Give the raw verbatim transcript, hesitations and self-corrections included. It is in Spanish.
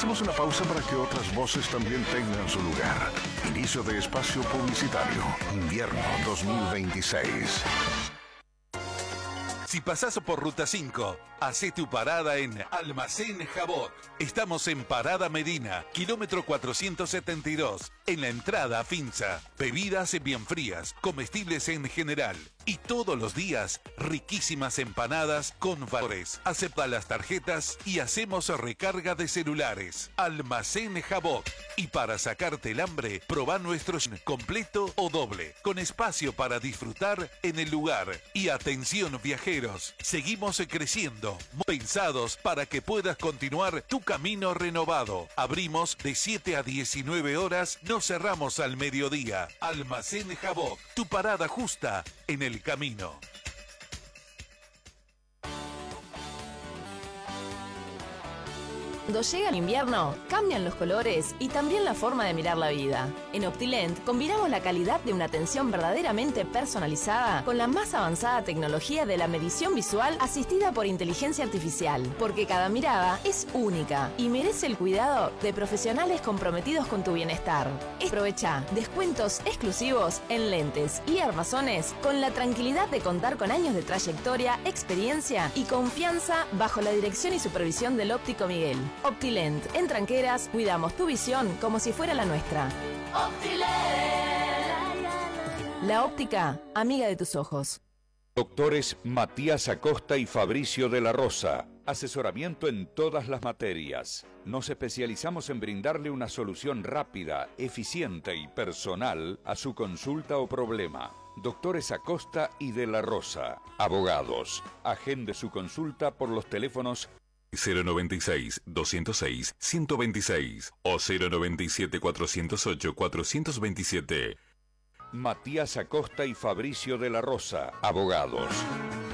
Hacemos una pausa para que otras voces también tengan su lugar. Inicio de espacio publicitario. Invierno dos mil veintiséis. Si pasás por Ruta cinco, hacé tu parada en Almacén Jabot. Estamos en Parada Medina, kilómetro cuatrocientos setenta y dos, en la entrada a Finza. Bebidas bien frías, comestibles en general. Y todos los días, riquísimas empanadas con valores. Acepta las tarjetas y hacemos recarga de celulares. Almacén Jabot. Y para sacarte el hambre, probá nuestro completo o doble, con espacio para disfrutar en el lugar. Y atención viajeros, seguimos creciendo, pensados para que puedas continuar tu camino renovado. Abrimos de siete a diecinueve horas, no cerramos al mediodía. Almacén Jabot, tu parada justa en el camino. Cuando llega el invierno, cambian los colores y también la forma de mirar la vida. En Optilent combinamos la calidad de una atención verdaderamente personalizada con la más avanzada tecnología de la medición visual asistida por inteligencia artificial, porque cada mirada es única y merece el cuidado de profesionales comprometidos con tu bienestar. Aprovecha descuentos exclusivos en lentes y armazones con la tranquilidad de contar con años de trayectoria, experiencia y confianza bajo la dirección y supervisión del óptico Miguel. Optilent, en Tranqueras, cuidamos tu visión como si fuera la nuestra. Optilent. La óptica, amiga de tus ojos. Doctores Matías Acosta y Fabricio de la Rosa. Asesoramiento en todas las materias. Nos especializamos en brindarle una solución rápida, eficiente y personal a su consulta o problema. Doctores Acosta y de la Rosa. Abogados. Agende su consulta por los teléfonos cero noventa y seis, doscientos seis, ciento veintiséis o cero noventa y siete, cuatrocientos ocho, cuatrocientos veintisiete. Matías Acosta y Fabricio de la Rosa. Abogados.